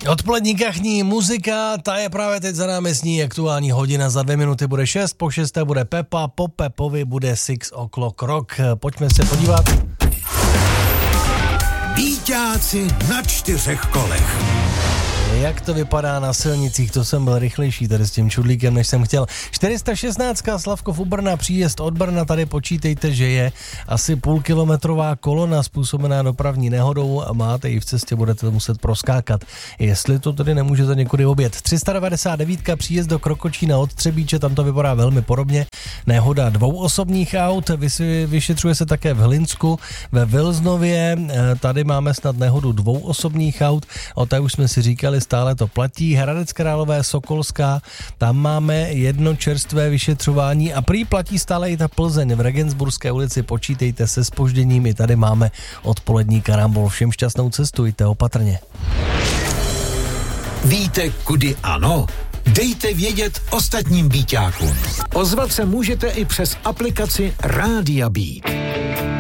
Odpolední kachní muzika, ta je právě teď za námi, sní aktuální hodina, za 2 minuty bude 6, po 6 bude Pepa, po Pepovi bude 6 o'clock rock. Pojďme se podívat. Víťáci na 4 kolech. Jak to vypadá na silnicích, to jsem byl rychlejší tady s tím čudlíkem, než jsem chtěl. 416 Slavkov u Brna, příjezd od Brna, tady počítejte, že je asi půlkilometrová kolona způsobená dopravní nehodou a máte ji v cestě, budete muset proskákat, jestli to tedy nemůžete někudy objet. 399 příjezd do Krokočína od Třebíče, tam to vypadá velmi podobně. Nehoda 2 osobních aut, vyšetřuje se také v Hlinsku, ve Vilznově, tady máme snad nehodu 2 osobních aut, o té už jsme si říkali, stále to platí. Hradec Králové, Sokolská, tam máme jedno čerstvé vyšetřování a prý platí stále i ta Plzeň v Regensburské ulici, počítejte se zpožděním, i tady máme odpolední karambol. Všem šťastnou cestu, jděte opatrně. Víte, kudy ano? Dejte vědět ostatním Víťákům. Ozvat se můžete i přes aplikaci Rádia Beat.